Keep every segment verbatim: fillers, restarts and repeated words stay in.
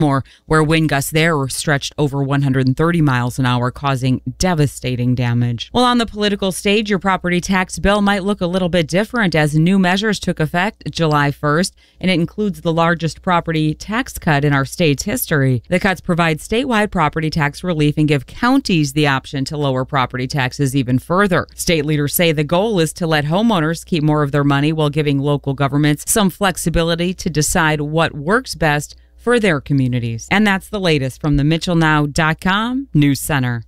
More, where wind gusts there were stretched over one hundred thirty miles an hour, causing devastating damage. Well, on the political stage, your property tax bill might look a little bit different as new measures took effect July first, and it includes the largest property tax cut in our state's history. The cuts provide statewide property tax relief and give counties the option to lower property taxes even further. State leaders say the goal is to let homeowners keep more of their money while giving local governments some flexibility to decide what works best for their communities. And that's the latest from the Mitchell Now dot com News Center.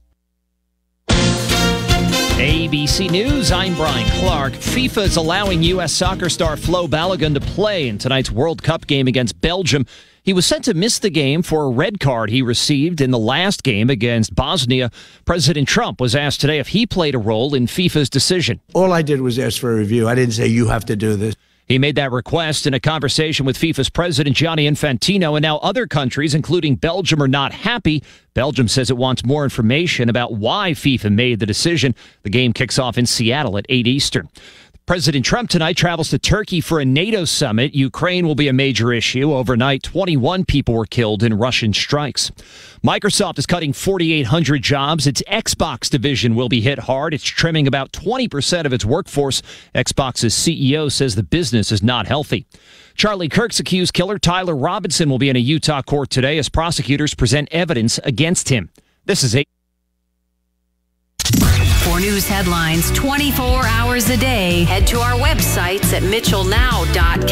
A B C News, I'm Brian Clark. FIFA is allowing U S soccer star Flo Balogun to play in tonight's World Cup game against Belgium. He was set to miss the game for a red card he received in the last game against Bosnia. President Trump was asked today if he played a role in FIFA's decision. All I did was ask for a review. I didn't say you have to do this. He made that request in a conversation with FIFA's president, Gianni Infantino, and now other countries, including Belgium, are not happy. Belgium says it wants more information about why FIFA made the decision. The game kicks off in Seattle at eight Eastern. President Trump tonight travels to Turkey for a NATO summit. Ukraine will be a major issue. Overnight, twenty-one people were killed in Russian strikes. Microsoft is cutting forty-eight hundred jobs. Its Xbox division will be hit hard. It's trimming about twenty percent of its workforce. Xbox's C E O says the business is not healthy. Charlie Kirk's accused killer Tyler Robinson will be in a Utah court today as prosecutors present evidence against him. This is a For news headlines twenty-four hours a day, head to our websites at Mitchell Now dot com.